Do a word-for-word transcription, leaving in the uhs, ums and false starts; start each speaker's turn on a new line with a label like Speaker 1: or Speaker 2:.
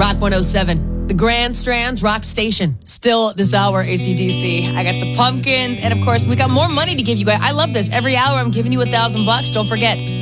Speaker 1: Rock one oh seven, the Grand Strands Rock Station. Still this hour, A C D C. I got the Pumpkins, and of course, we got more money to give you guys. I love this. Every hour, I'm giving you a thousand bucks. Don't forget,